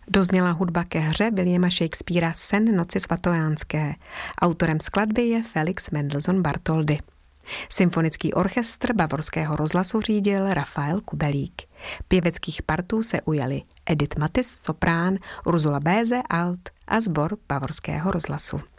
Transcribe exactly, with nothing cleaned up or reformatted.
Dozněla hudba ke hře Williama Shakespearea Sen noci svatojánské. Autorem skladby je Felix Mendelssohn Bartholdy. Symfonický orchestr Bavorského rozhlasu řídil Rafael Kubelík. Pěveckých partů se ujali Edith Matis, soprán, Ursula Béze, alt a sbor Bavorského rozhlasu.